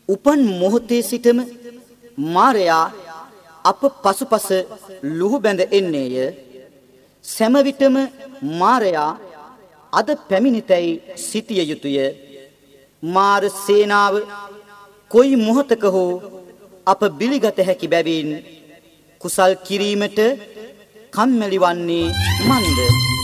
උපන් මොහොතේ සිටම මාරයා අප පසුපස ලුහු බැඳ එන්නේය. සෑම විටම මාරයා අද පැමිණිතැයි සිටිය යුතුය. මාර සේනාව කොයි මොහොතක හෝ අප බිලිගත හැකි බැවින් කුසල් කිරීමට කම්මැලි වන්නේ මන්ද?